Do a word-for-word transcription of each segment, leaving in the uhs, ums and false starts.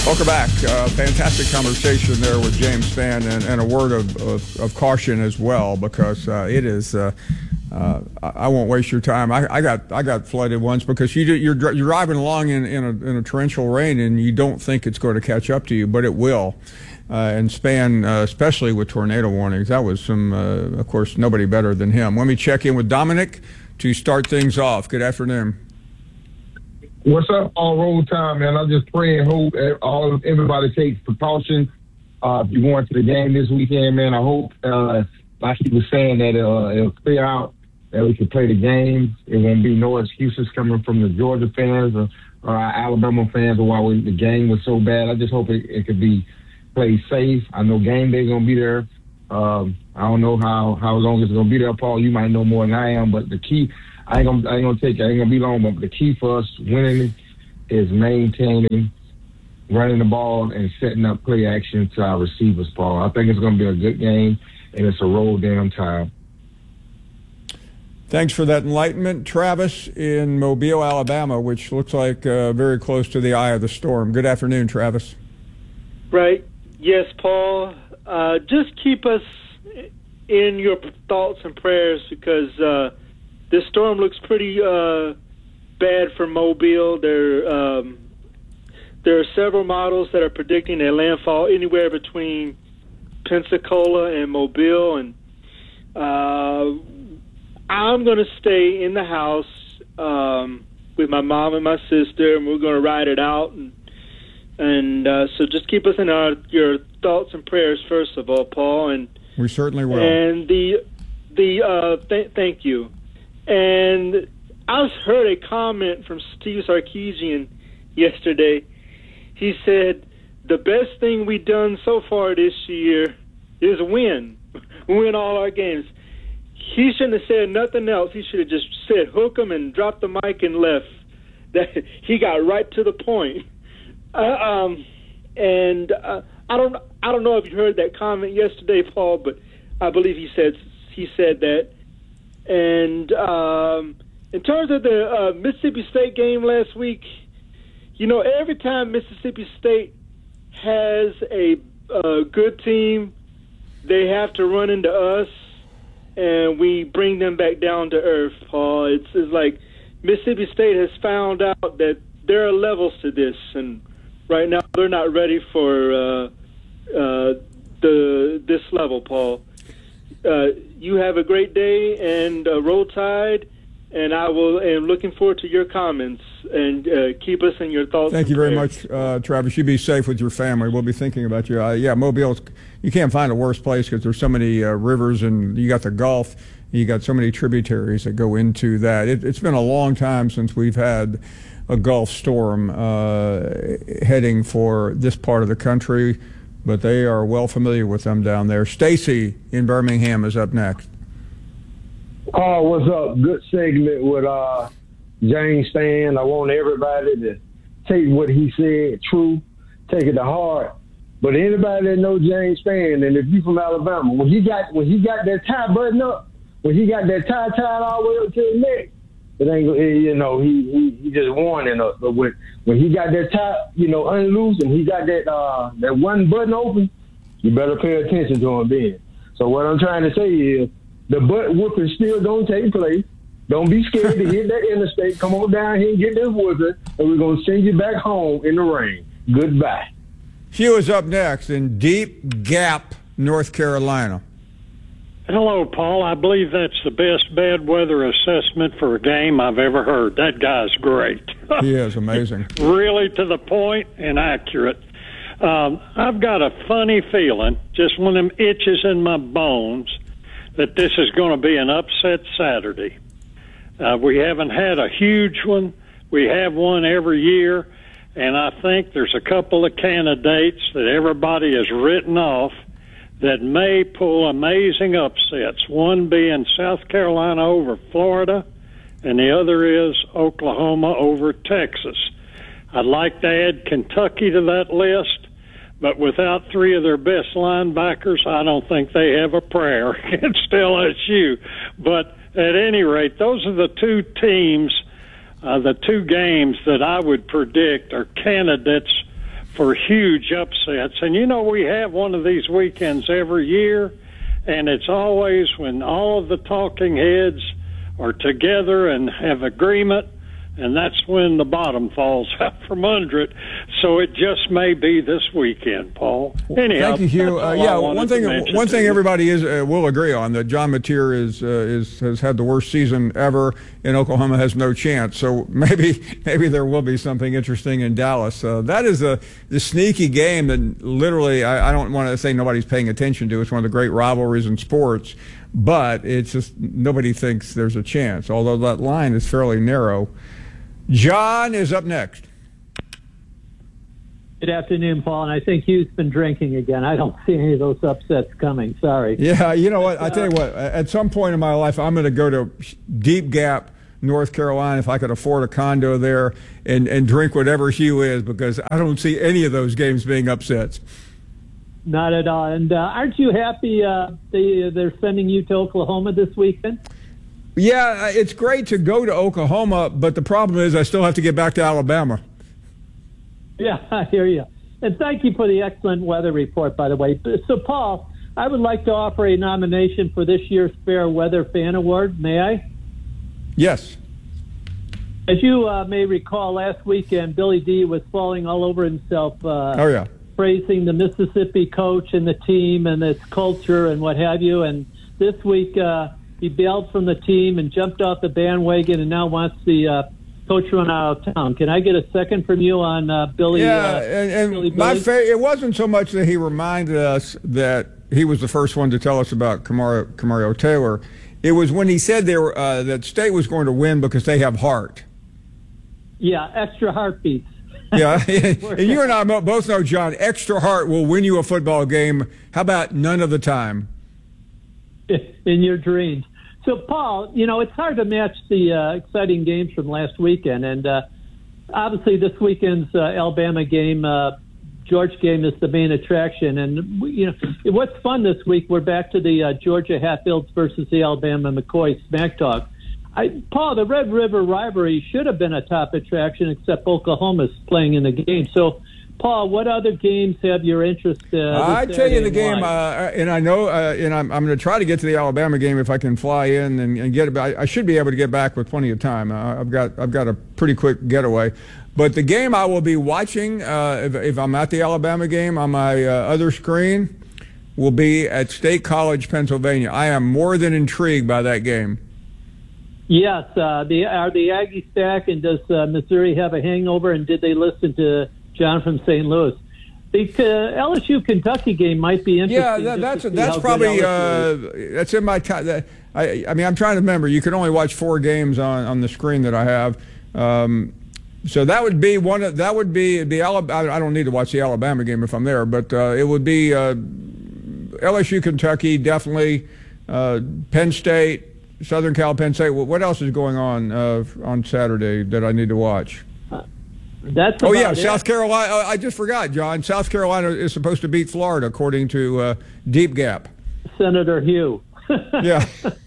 Welcome back. Uh, fantastic conversation there with James Spann, and, and a word of, of, of caution as well, because uh, it is. Uh, uh, I won't waste your time. I, I got I got flooded once because you you're, you're driving along in in a, in a torrential rain and you don't think it's going to catch up to you, but it will. Uh, and Spann, uh, especially with tornado warnings, that was some. Uh, of course, nobody better than him. Let me check in with Dominic to start things off. Good afternoon. What's up, all roll time, man? I just pray and hope all everybody takes precautions. Uh, if you're going to the game this weekend, man, I hope, uh, like he was saying, that uh, it'll clear out, that we can play the game. It won't be no excuses coming from the Georgia fans or, or our Alabama fans or why we, the game was so bad. I just hope it, it could be played safe. I know game day going to be there. Um, I don't know how, how long it's going to be there, Paul. You might know more than I am, but the key – I ain't gonna, I ain't gonna take, I ain't gonna be long, but the key for us winning is maintaining, running the ball, and setting up play action to our receivers, Paul. I think it's gonna be a good game, and it's a roll down time. Thanks for that enlightenment, Travis in Mobile, Alabama, which looks like uh, very close to the eye of the storm. Good afternoon, Travis. Right. Yes, Paul. Uh, just keep us in your thoughts and prayers, because uh, this storm looks pretty uh, bad for Mobile. There, um, there are several models that are predicting a landfall anywhere between Pensacola and Mobile, and uh, I'm going to stay in the house um, with my mom and my sister, and we're going to ride it out. And, and uh, so just keep us in our your thoughts and prayers, first of all, Paul. And we certainly will. And the the uh, th- thank you. And I heard a comment from Steve Sarkisian yesterday. He said, the best thing we've done so far this year is win. Win all our games. He shouldn't have said nothing else. He should have just said hook 'em and dropped the mic and left. That he got right to the point. Uh, um, and uh, I don't I don't know if you heard that comment yesterday, Paul, but I believe he said he said that. And um, in terms of the uh, Mississippi State game last week, you know, every time Mississippi State has a, a good team, they have to run into us, and we bring them back down to earth, Paul. It's, it's like Mississippi State has found out that there are levels to this, and right now they're not ready for uh, uh, the this level, Paul. Uh, you have a great day, and uh, roll tide, and I will am looking forward to your comments, and uh, keep us in your thoughts. Thank you very prayers. much, uh, Travis. You be safe with your family. We'll be thinking about you. Uh, yeah, Mobile, you can't find a worse place because there's so many uh, rivers, and you got the Gulf. You got so many tributaries that go into that. It, it's been a long time since we've had a Gulf storm uh, heading for this part of the country, but they are well familiar with them down there. Stacy in Birmingham is up next. Oh, what's up? Good segment with uh, James Spann. I want everybody to take what he said true, take it to heart. But anybody that knows James Spann, and if you from Alabama, when he got when he got that tie button up, when he got that tie tied all the way up to his neck, it ain't it, you know he, he he just warning us. But when when he got that tie, you know, unloosed, and he got that uh, that one button open, you better pay attention to him then. So what I'm trying to say is, the butt whooping still don't take place. Don't be scared to hit that interstate. Come on down here and get this whooping, and we're going to send you back home in the rain. Goodbye. Hugh is up next in Deep Gap, North Carolina. Hello, Paul. I believe that's the best bad weather assessment for a game I've ever heard. That guy's great. He is amazing. Really to the point and accurate. Um, I've got a funny feeling, just one of them itches in my bones, that this is going to be an upset Saturday. Uh, we haven't had a huge one. We have one every year, and I think there's a couple of candidates that everybody has written off that may pull amazing upsets, one being South Carolina over Florida, and the other is Oklahoma over Texas. I'd like to add Kentucky to that list, but without three of their best linebackers, I don't think they have a prayer against L S U. But at any rate, those are the two teams, uh, the two games that I would predict are candidates for huge upsets. And, you know, we have one of these weekends every year, and it's always when all of the talking heads are together and have agreement, and that's when the bottom falls out from under it. So it just may be this weekend, Paul. Anyhow, thank you, Hugh. Uh, yeah, one thing, one thing everybody is uh, will agree on that John Mateer is uh, is has had the worst season ever, and Oklahoma has no chance. So maybe maybe there will be something interesting in Dallas. Uh, that is a the sneaky game that literally I, I don't want to say nobody's paying attention to. It's one of the great rivalries in sports, but it's just nobody thinks there's a chance. Although that line is fairly narrow. John is up next. Good afternoon, Paul. And I think Hugh's been drinking again. I don't see any of those upsets coming. Sorry. Yeah, you know what? I tell you what. At some point in my life, I'm going to go to Deep Gap, North Carolina, if I could afford a condo there, and, and drink whatever Hugh is, because I don't see any of those games being upsets. Not at all. And uh, aren't you happy uh, they, they're sending you to Oklahoma this weekend? Yeah, it's great to go to Oklahoma, but the problem is I still have to get back to Alabama. Yeah, I hear you. And thank you for the excellent weather report, by the way. So, Paul, I would like to offer a nomination for this year's Fair Weather Fan Award. May I? Yes. As you uh, may recall, last weekend, Billy D was falling all over himself. Uh, oh, yeah. Praising the Mississippi coach and the team and its culture and what have you. And this week, uh, he bailed from the team and jumped off the bandwagon and now wants the uh, coach run out of town. Can I get a second from you on uh, Billy? Yeah, uh, and, and Billy my Billy? fa- it wasn't so much that he reminded us that he was the first one to tell us about Camario, Camario Taylor. It was when he said they were, uh, that State was going to win because they have heart. Yeah, extra heartbeats. Yeah, and you and I both know, John, extra heart will win you a football game. How about none of the time? In your dreams. So, Paul, you know, it's hard to match the uh, exciting games from last weekend. And uh, obviously this weekend's uh, Alabama game, uh, Georgia game is the main attraction. And, you know, what's fun this week, we're back to the uh, Georgia Hatfields versus the Alabama McCoy smack talk. I, Paul, the Red River rivalry should have been a top attraction, except Oklahoma's playing in the game. So, Paul, what other games have your interest? Uh, I tell you the game, uh, and I know, uh, and I'm, I'm going to try to get to the Alabama game if I can fly in and, and get it. I, I should be able to get back with plenty of time. Uh, I've got I've got a pretty quick getaway. But the game I will be watching, uh, if, if I'm at the Alabama game on my uh, other screen, will be at State College, Pennsylvania. I am more than intrigued by that game. Yes, uh, the are the Aggies back, and does uh, Missouri have a hangover? And did they listen to John from Saint Louis? The uh, L S U Kentucky game might be interesting. Yeah, that, that's that's probably uh, that's in my time. I I mean, I'm trying to remember. You can only watch four games on, on the screen that I have. Um, so that would be one. Of, that would be the Alabama. I don't need to watch the Alabama game if I'm there, but uh, it would be uh, L S U Kentucky definitely. Uh, Penn State, Southern Cal, Penn State. What else is going on uh, on Saturday that I need to watch? That's oh yeah, it. South Carolina. I just forgot, John. South Carolina is supposed to beat Florida, according to uh, Deep Gap. Senator Hugh. Yeah.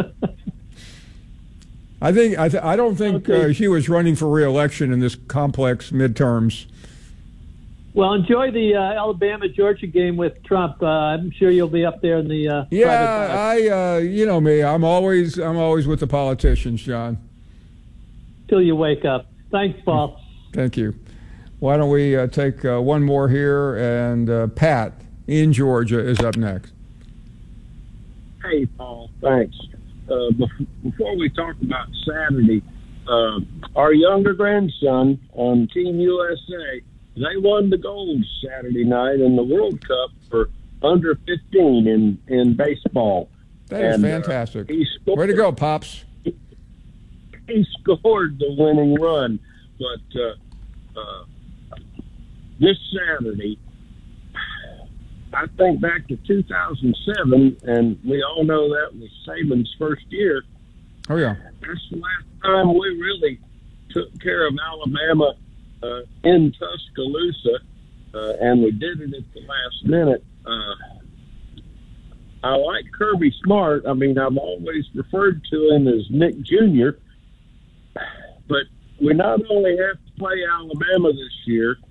I think I, th- I don't think okay. uh, Hugh is running for re-election in this complex midterms. Well, enjoy the uh, Alabama Georgia game with Trump. Uh, I'm sure you'll be up there in the uh, yeah. I uh, you know me. I'm always I'm always with the politicians, John. Till you wake up. Thanks, Paul. Thank you. Why don't we uh, take uh, one more here, and uh, Pat in Georgia is up next. Hey, Paul. Thanks. Uh, before we talk about Saturday, uh, our younger grandson on Team U S A, they won the gold Saturday night in the World Cup for under fifteen in, in baseball. That is and, fantastic. Uh, he scored, Way to go, Pops. He scored the winning run. But uh, uh, this Saturday, I think back to two thousand seven, and we all know that was Saban's first year. Oh, yeah. That's the last time we really took care of Alabama uh, in Tuscaloosa, uh, and we did it at the last minute. Uh, I like Kirby Smart. I mean, I've always referred to him as Nick Junior, but we not only have to play Alabama this year,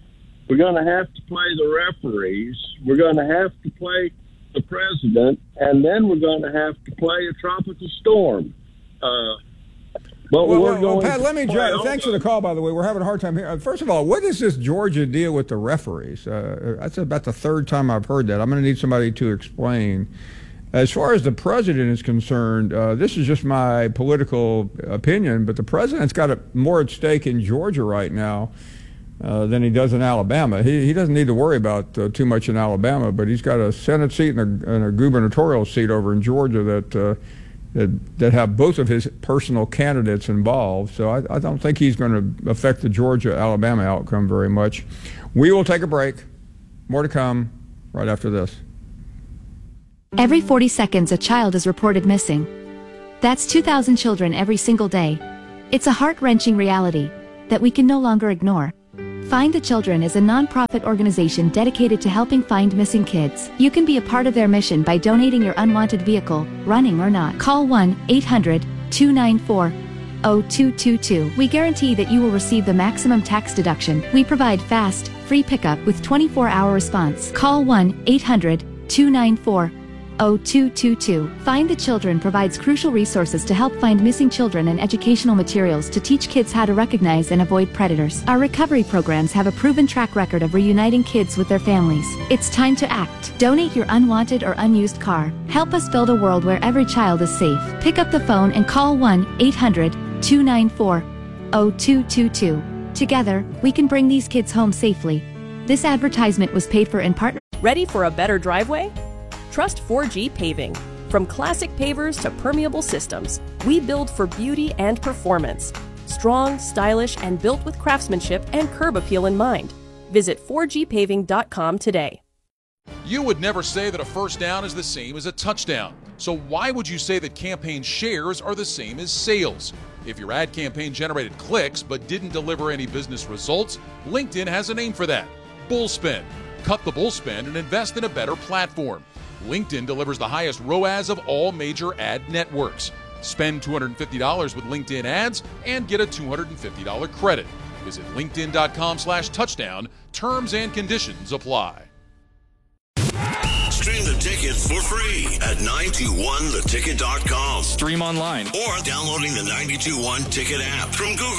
We're going to have to play the referees. We're going to have to play the president, and then we're going to have to play a tropical storm. Uh, but well, we're well, going well, Pat, to let me. play Dry, thanks for the call, by the way. We're having a hard time here. Uh, first of all, what is this Georgia deal with the referees? Uh, that's about the third time I've heard that. I'm going to need somebody to explain. As far as the president is concerned, uh, this is just my political opinion, but the president's got a, more at stake in Georgia right now uh, than he does in Alabama. He, he doesn't need to worry about uh, too much in Alabama, but he's got a Senate seat and a, and a gubernatorial seat over in Georgia that, uh, that that have both of his personal candidates involved. So I, I don't think he's going to affect the Georgia-Alabama outcome very much. We will take a break. More to come right after this. Every forty seconds a child is reported missing. That's two thousand children every single day. It's a heart-wrenching reality that we can no longer ignore. Find the Children is a non-profit organization dedicated to helping find missing kids. You can be a part of their mission by donating your unwanted vehicle, running or not. Call one eight hundred two nine four zero two two two. We guarantee that you will receive the maximum tax deduction. We provide fast, free pickup with twenty-four hour response. Call one eight hundred two nine four zero two two two. Find the Children provides crucial resources to help find missing children and educational materials to teach kids how to recognize and avoid predators. Our recovery programs have a proven track record of reuniting kids with their families. It's time to act. Donate your unwanted or unused car. Help us build a world where every child is safe. Pick up the phone and call one eight hundred two nine four zero two two two. Together, we can bring these kids home safely. This advertisement was paid for in part. Ready for a better driveway? Trust four G Paving. From classic pavers to permeable systems, we build for beauty and performance. Strong, stylish, and built with craftsmanship and curb appeal in mind. Visit four G paving dot com today. You would never say that a first down is the same as a touchdown. So why would you say that campaign shares are the same as sales? If your ad campaign generated clicks but didn't deliver any business results, LinkedIn has a name for that: Bullspend. Cut the bullspend and invest in a better platform. LinkedIn delivers the highest R O A S of all major ad networks. Spend two hundred fifty dollars with LinkedIn ads and get a two hundred fifty dollars credit. Visit linkedin dot com slash touchdown. Terms and conditions apply. Stream the ticket for free at nine two one the ticket dot com. Stream online or downloading the nine two one Ticket app from Google.